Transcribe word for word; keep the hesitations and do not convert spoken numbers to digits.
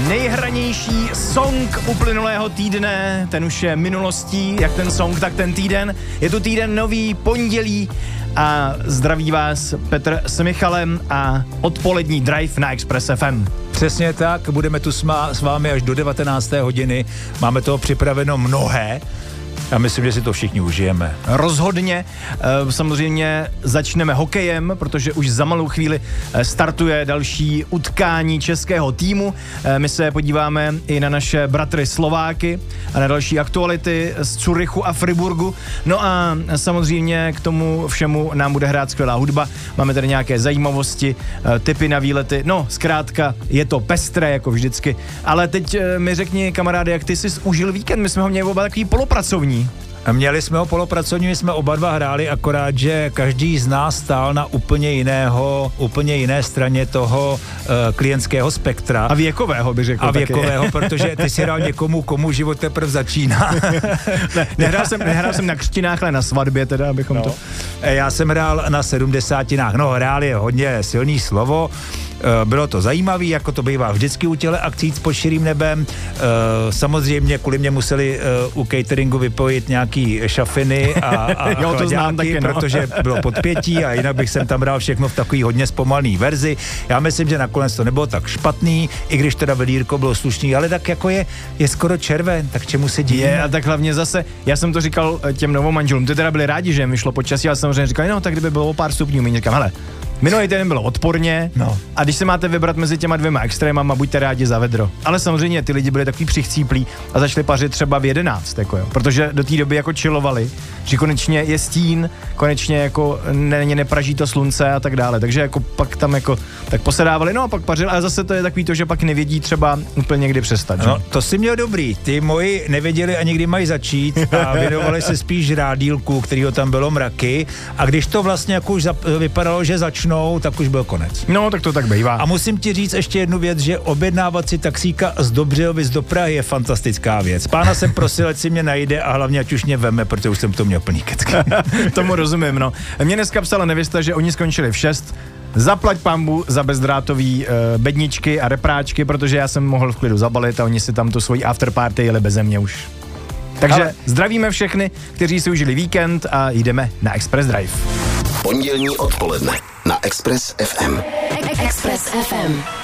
nejhranější song uplynulého týdne, ten už je minulostí, jak ten song, tak ten týden. Je tu týden nový, pondělí a zdraví vás Petr s Michalem a odpolední drive na Express F M. Přesně tak, budeme tu s vámi až do devatenácté hodiny, máme toho připraveno mnohé. Já myslím, že si to všichni užijeme. Rozhodně. Samozřejmě začneme hokejem, protože už za malou chvíli startuje další utkání českého týmu. My se podíváme i na naše bratry Slováky a na další aktuality z Curychu a Friburgu. No a samozřejmě k tomu všemu nám bude hrát skvělá hudba. Máme tady nějaké zajímavosti, tipy na výlety. No, zkrátka, je to pestré, jako vždycky. Ale teď mi řekni, kamaráde, jak ty jsi užil víkend? My jsme ho měli oba takový polopracovní. Měli jsme ho polopracovní, jsme oba dva hráli, akorát, že každý z nás stál na úplně jiného, úplně jiné straně toho uh, klientského spektra. A věkového, by řekl. A věkového, taky. Protože ty si hrál někomu, komu život teprve začíná. ne, nehrál, jsem, nehrál jsem na křtinách, ale na svatbě teda, abychom no. to... Já jsem hrál na sedmdesátinách. No, hrál je hodně silný slovo. Bylo to zajímavé, jako to bývá vždycky u těle akcí s pod širým nebem. Samozřejmě kvůli mě museli u cateringu vypojit nějaký šafiny a, a jo, to znám taky, no. Protože bylo podpětí a jinak bych jsem tam dal všechno v takový hodně zpomalný verzi. Já myslím, že nakonec to nebylo tak špatný, i když teda velírko bylo slušný, ale tak jako je, je skoro červen, tak čemu se díví? Je, a tak hlavně zase, já jsem to říkal těm novomanželům, ty teda byli rádi, že mi šlo počasí, ale samozřejmě říkali, no tak kdyby bylo o pár stupňů, my říkám, hele, minulý týden bylo odporně no. A když se máte vybrat mezi těma dvěma extrémama, buďte rádi za vedro. Ale samozřejmě ty lidi byli takový přichcíplí a začali pařit třeba v jedenáct, jako jo. Protože do té doby jako chillovali, že konečně je stín, konečně jako ne, nepraží to slunce a tak dále. Takže jako pak tam jako tak posedávali, no a pak pařili, ale zase to je takový to, že pak nevědí třeba úplně kdy přestat. No, to si měl dobrý. Ty moji nevěděli ani kdy mají začít a věnovali se spíš rádílku, kterýho tam bylo mraky, a když to vlastně jako už zap- vypadalo, že začnou, tak už byl konec. No, tak to tak bývá. A musím ti říct ještě jednu věc, že objednávat si taxíka z Dobřehovic do Prahy je fantastická věc. Pána jsem prosil, ať si mě najde a hlavně ať už mě veme, protože už jsem to měl plný kecky. Tomu rozumím, no. Mě dneska psala nevěsta, že oni skončili v šest. Zaplať pambu za bezdrátový uh, bedničky a repráčky, protože já jsem mohl v klidu zabalit a oni si tam tu svoji afterparty jeli beze mě už. Takže ale zdravíme všechny, kteří si užili víkend a jdeme na Express Drive. Pondělní odpoledne na Express F M. Express F M.